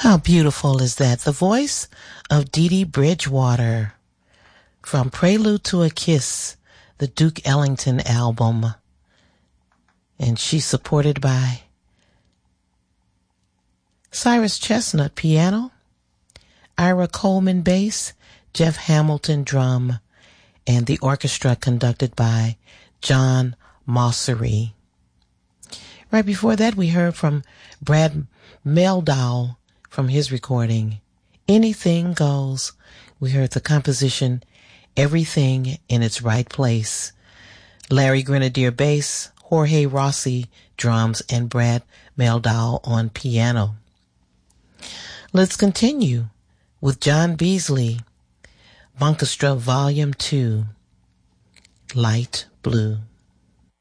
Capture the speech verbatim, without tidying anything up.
How beautiful is that? The voice of Dee Dee Bridgewater from Prelude to a Kiss, the Duke Ellington album. And she's supported by Cyrus Chestnut piano, Ira Coleman bass, Jeff Hamilton drum, and the orchestra conducted by John Mossery. Right before that, we heard from Brad Mehldau from his recording, Anything Goes. We heard the composition, Everything in Its Right Place. Larry Grenadier bass, Jorge Rossi drums, and Brad Mehldau on piano. Let's continue with John Beasley, Orchestra Volume two, Light Blue.